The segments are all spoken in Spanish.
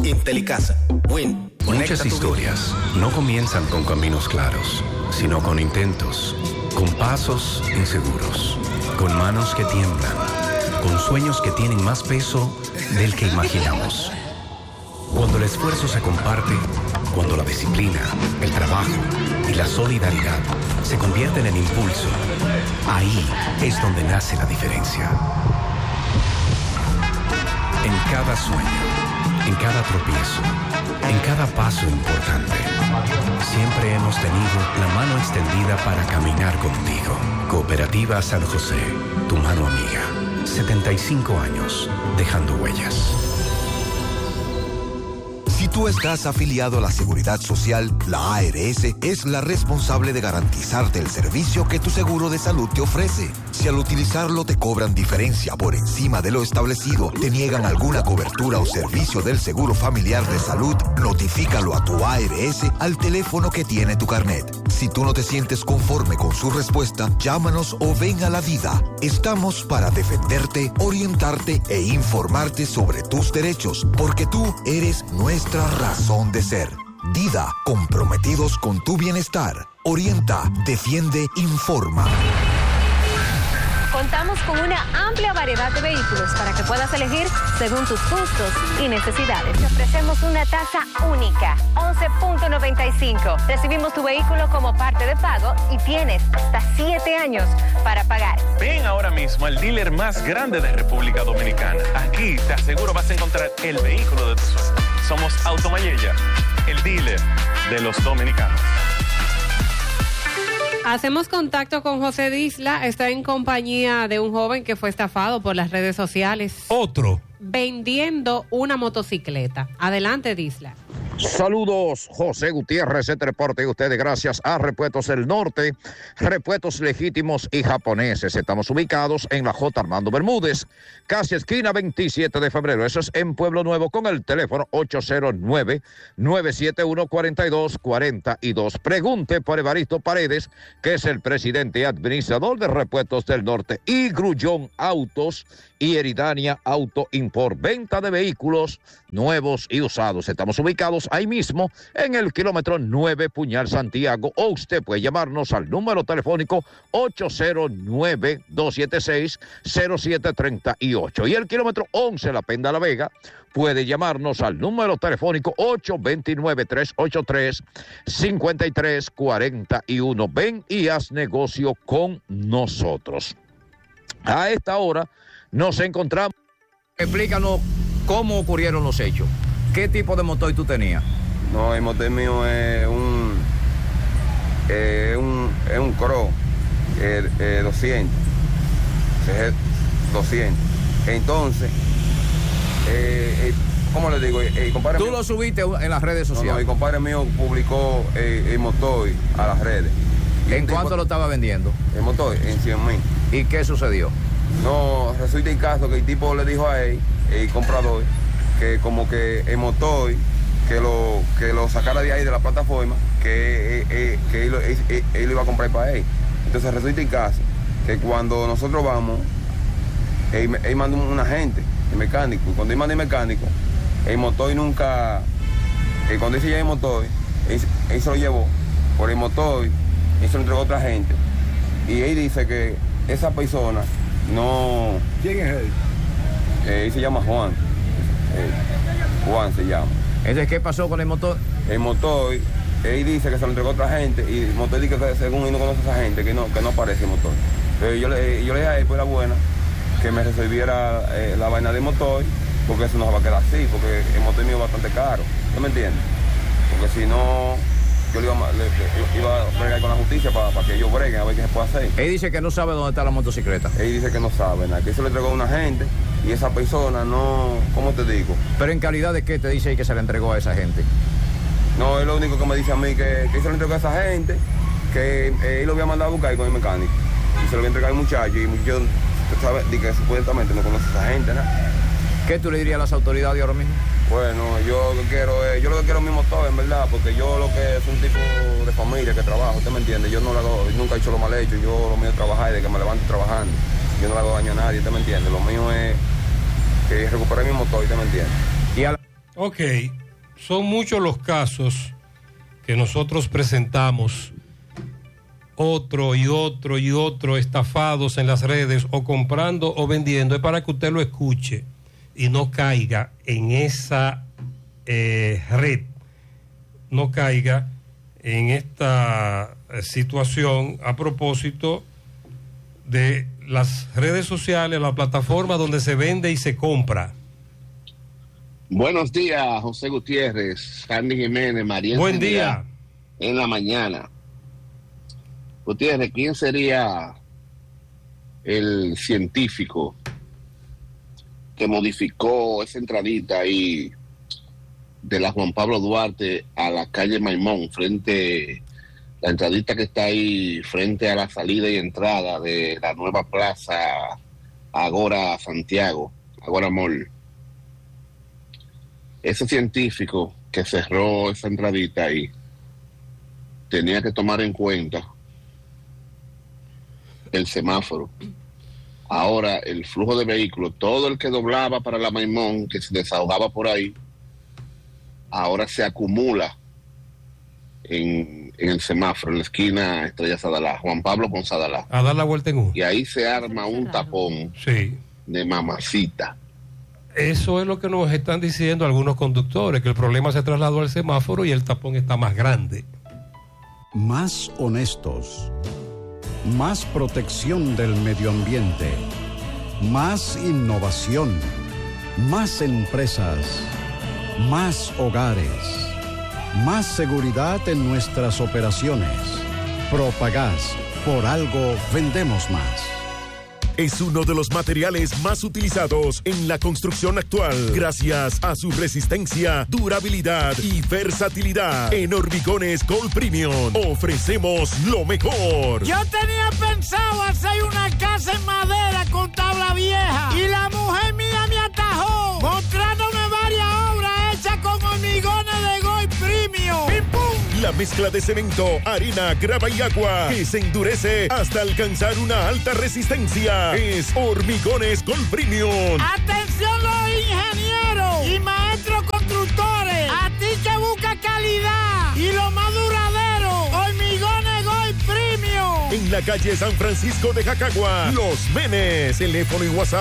Intelicasa. Win. Muchas historias no comienzan con caminos claros, sino con intentos, con pasos inseguros, con manos que tiemblan, con sueños que tienen más peso del que imaginamos. Cuando el esfuerzo se comparte, cuando la disciplina, el trabajo y la solidaridad se convierten en impulso, ahí es donde nace la diferencia. En cada sueño, en cada tropiezo, en cada paso importante, siempre hemos tenido la mano extendida para caminar contigo. Cooperativa San José, tu mano amiga. 75 años, dejando huellas. Si tú estás afiliado a la Seguridad Social, la ARS es la responsable de garantizarte el servicio que tu seguro de salud te ofrece. Si al utilizarlo te cobran diferencia por encima de lo establecido, te niegan alguna cobertura o servicio del Seguro Familiar de Salud, notifícalo a tu ARS al teléfono que tiene tu carnet. Si tú no te sientes conforme con su respuesta, llámanos o ven a la vida. Estamos para defenderte, orientarte e informarte sobre tus derechos, porque tú eres nuestra razón de ser. Dida, comprometidos con tu bienestar. Orienta, defiende, informa. Contamos con una amplia variedad de vehículos para que puedas elegir según tus gustos y necesidades. Te ofrecemos una tasa única, 11.95. Recibimos tu vehículo como parte de pago y tienes hasta 7 años para pagar. Ven ahora mismo al dealer más grande de República Dominicana. Aquí te aseguro vas a encontrar el vehículo de tus sueños. Somos Automayella, el dealer de los dominicanos. Hacemos contacto con José Disla, está en compañía de un joven que fue estafado por las redes sociales. Otro. Vendiendo una motocicleta. Adelante, Disla. Saludos, José Gutiérrez, este reporte de ustedes gracias a Repuestos del Norte, repuestos legítimos y japoneses. Estamos ubicados en la J. Armando Bermúdez, casi esquina 27 de febrero. Eso es en Pueblo Nuevo con el teléfono 809-971-4242. Pregunte por Evaristo Paredes, que es el presidente y administrador de Repuestos del Norte, y Grullón Autos y Eridania Auto Import, venta de vehículos nuevos y usados. Estamos ubicados ahí mismo en el kilómetro 9 Puñal Santiago, o usted puede llamarnos al número telefónico 809-276-0738 y el kilómetro 11 La Penda La Vega. Puede llamarnos al número telefónico 829-383-5341. Ven y haz negocio con nosotros. A esta hora nos encontramos. Explícanos cómo ocurrieron los hechos. ¿Qué tipo de motor tú tenías? No, el motor mío es un Cross 200. 200. Entonces, ¿cómo le digo? ¿Tú lo subiste en las redes sociales? No, el compadre mío publicó el motor a las redes. ¿En cuánto lo estaba vendiendo? El motor, en 100,000. ¿Y qué sucedió? No, resulta el caso que el tipo le dijo a él, el comprador, que como que el motor, que lo sacara de ahí de la plataforma, que él lo iba a comprar para él. Entonces resulta el caso que cuando nosotros vamos, él mandó un agente, el mecánico, y cuando él manda el mecánico, el motor nunca, cuando él se lleva el motor, él se lo llevó por el motor, él se lo entregó a otra gente, y él dice que esa persona no... ¿Quién es él? Él se llama Juan. Juan se llama. Entonces, ¿qué pasó con el motor? El motor, él dice que se lo entregó a otra gente, y el motor dice que según él no conoce a esa gente, que no aparece el motor. Pero yo le dije a él, pues era buena, que me resolviera la vaina del motor, porque eso no se va a quedar así, porque el motor mío es bastante caro. ¿Tú me entiendes? Porque si no, yo le iba a bregar con la justicia para que ellos breguen a ver qué se puede hacer. Él dice que no sabe dónde está la motocicleta. Él dice que no sabe nada, que se le entregó a una gente y esa persona no, ¿cómo te digo? Pero en calidad de qué te dice que se le entregó a esa gente. No, es lo único que me dice a mí, que se le entregó a esa gente, que él lo había mandado a buscar con el mecánico. Y se lo había entregado al muchacho y yo, ¿sabes? Que supuestamente no conoce a esa gente, ¿no? ¿Qué tú le dirías a las autoridades ahora mismo? Bueno, yo lo que quiero es mi motor, en verdad, porque yo lo que es un tipo de familia que trabajo, ¿usted me entiende? Yo no lo hago, nunca he hecho lo mal hecho, yo lo mío es trabajar y de que me levanto trabajando. Yo no le hago daño a nadie, ¿usted me entiende? Lo mío es recuperar mi motor, ¿usted me entiende? Ok, son muchos los casos que nosotros presentamos, otro y otro y otro estafados en las redes o comprando o vendiendo. Es para que usted lo escuche y no caiga en esa red, no caiga en esta situación a propósito de las redes sociales, la plataforma donde se vende y se compra. Buenos días, José Gutiérrez, Sandy Jiménez, María. Buen día. En la mañana. Gutiérrez, ¿quién sería el científico que modificó esa entradita ahí de la Juan Pablo Duarte a la calle Maimón, la entradita que está ahí frente a la salida y entrada de la nueva plaza Agora Santiago, Agora Mall? Ese científico que cerró esa entradita ahí tenía que tomar en cuenta el semáforo. Ahora el flujo de vehículos, todo el que doblaba para la Maimón, que se desahogaba por ahí, ahora se acumula en el semáforo, en la esquina Estrella Sadalá, Juan Pablo con Sadalá. A dar la vuelta en U. Y ahí se arma un tapón de mamacita. Eso es lo que nos están diciendo algunos conductores, que el problema se trasladó al semáforo y el tapón está más grande. Más honestos, más protección del medio ambiente, más innovación, más empresas, más hogares, más seguridad en nuestras operaciones. Propagás, por algo vendemos más. Es uno de los materiales más utilizados en la construcción actual, gracias a su resistencia, durabilidad y versatilidad. En Hormigones Gold Premium ofrecemos lo mejor. Yo tenía pensado hacer una casa en madera con tabla vieja y la mujer mía me atajó, mostrándome varias obras hechas con hormigones de Gold Premium. ¡Pim, pum! La mezcla de cemento, arena, grava y agua que se endurece hasta alcanzar una alta resistencia es Hormigones Gold Premium. ¡Atención los ingenieros y maestros constructores! A ti que busca calidad y lo más duradero, Hormigones Gold Premium. En la calle San Francisco de Jacagua, Los Menes. Teléfono y WhatsApp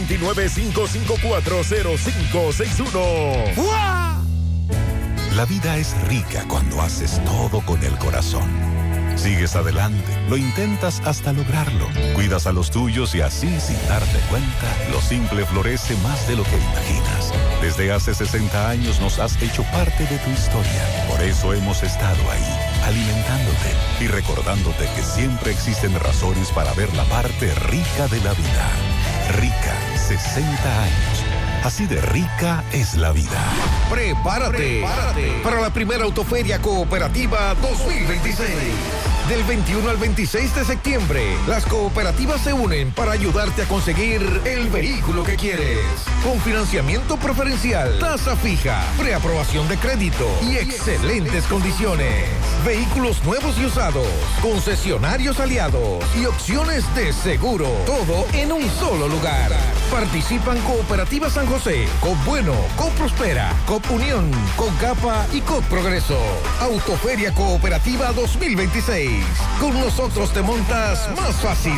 829-554-0561. ¡Fua! La vida es rica cuando haces todo con el corazón. Sigues adelante, lo intentas hasta lograrlo. Cuidas a los tuyos y así, sin darte cuenta, lo simple florece más de lo que imaginas. Desde hace 60 años nos has hecho parte de tu historia. Por eso hemos estado ahí, alimentándote y recordándote que siempre existen razones para ver la parte rica de la vida. Rica, 60 años. Así de rica es la vida. Prepárate para la primera Autoferia Cooperativa 2026. Del 21 al 26 de septiembre, las cooperativas se unen para ayudarte a conseguir el vehículo que quieres. Con financiamiento preferencial, tasa fija, preaprobación de crédito y excelentes condiciones. Vehículos nuevos y usados, concesionarios aliados y opciones de seguro. Todo en un solo lugar. Participan Cooperativa San José, Cop Bueno, Cop Prospera, Cop Unión, Cop Gapa y Cop Progreso. Autoferia Cooperativa 2026. Con nosotros te montas más fácil.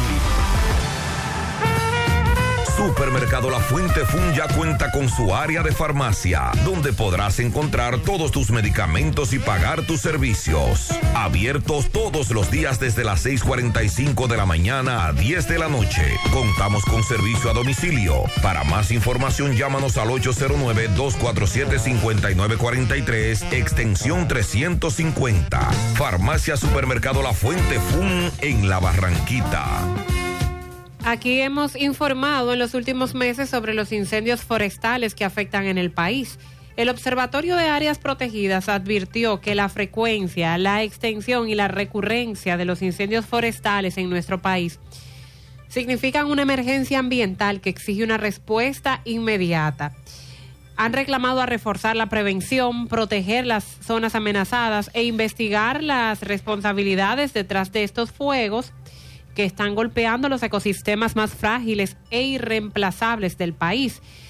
Supermercado La Fuente Fun ya cuenta con su área de farmacia, donde podrás encontrar todos tus medicamentos y pagar tus servicios. Abiertos todos los días desde las 6:45 de la mañana a 10 de la noche. Contamos con servicio a domicilio. Para más información, llámanos al 809-247-5943, extensión 350. Farmacia Supermercado La Fuente Fun en La Barranquita. Aquí hemos informado en los últimos meses sobre los incendios forestales que afectan en el país. El Observatorio de Áreas Protegidas advirtió que la frecuencia, la extensión y la recurrencia de los incendios forestales en nuestro país significan una emergencia ambiental que exige una respuesta inmediata. Han reclamado a reforzar la prevención, proteger las zonas amenazadas e investigar las responsabilidades detrás de estos fuegos que están golpeando los ecosistemas más frágiles e irreemplazables del país.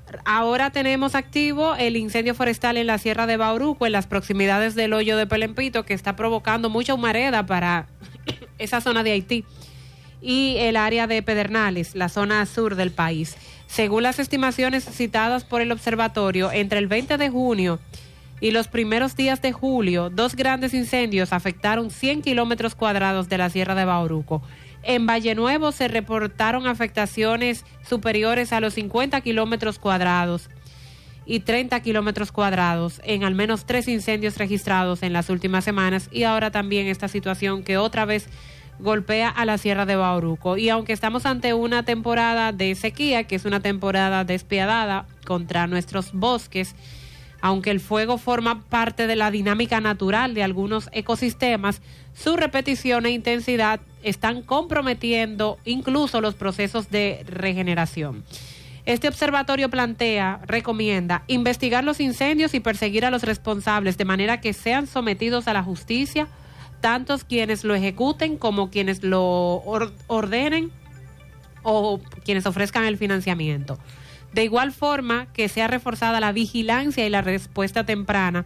Ahora tenemos activo el incendio forestal en la Sierra de Bauruco, en las proximidades del hoyo de Pelempito, que está provocando mucha humareda para esa zona de Haití y el área de Pedernales, la zona sur del país. Según las estimaciones citadas por el observatorio, entre el 20 de junio y los primeros días de julio, 2 grandes incendios afectaron 100 kilómetros cuadrados de la Sierra de Bauruco. En Valle Nuevo se reportaron afectaciones superiores a los 50 kilómetros cuadrados y 30 kilómetros cuadrados en al menos 3 incendios registrados en las últimas semanas, y ahora también esta situación que otra vez golpea a la Sierra de Bauruco. Y aunque estamos ante una temporada de sequía, que es una temporada despiadada contra nuestros bosques, aunque el fuego forma parte de la dinámica natural de algunos ecosistemas, su repetición e intensidad están comprometiendo incluso los procesos de regeneración. Este observatorio recomienda investigar los incendios y perseguir a los responsables de manera que sean sometidos a la justicia, tanto quienes lo ejecuten como quienes lo ordenen o quienes ofrezcan el financiamiento. De igual forma, que sea reforzada la vigilancia y la respuesta temprana,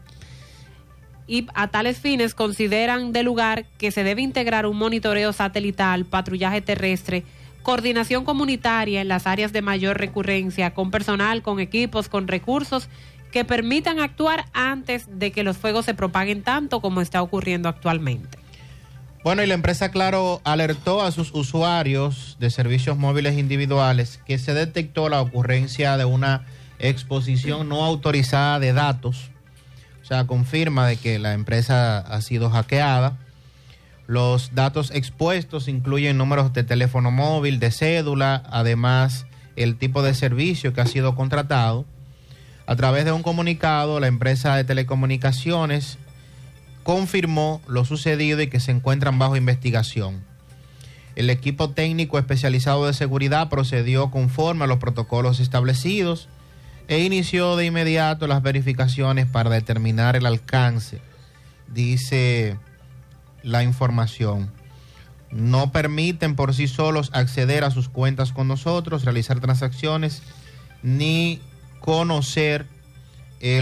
y a tales fines consideran de lugar que se debe integrar un monitoreo satelital, patrullaje terrestre, coordinación comunitaria en las áreas de mayor recurrencia, con personal, con equipos, con recursos que permitan actuar antes de que los fuegos se propaguen tanto como está ocurriendo actualmente. Bueno, y la empresa Claro alertó a sus usuarios de servicios móviles individuales que se detectó la ocurrencia de una exposición no autorizada de datos. O sea, confirma de que la empresa ha sido hackeada. Los datos expuestos incluyen números de teléfono móvil, de cédula, además el tipo de servicio que ha sido contratado. A través de un comunicado, la empresa de telecomunicaciones confirmó lo sucedido y que se encuentran bajo investigación. El equipo técnico especializado de seguridad procedió conforme a los protocolos establecidos e inició de inmediato las verificaciones para determinar el alcance, dice la información. No permiten por sí solos acceder a sus cuentas con nosotros, realizar transacciones, ni conocer